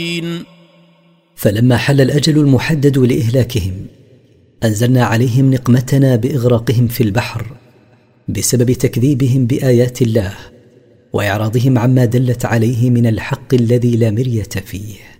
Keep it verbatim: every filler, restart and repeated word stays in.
فلما حل الأجل المحدد لإهلاكهم أنزلنا عليهم نقمتنا بإغراقهم في البحر بسبب تكذيبهم بآيات الله وإعراضهم عما دلت عليه من الحق الذي لا مرية فيه.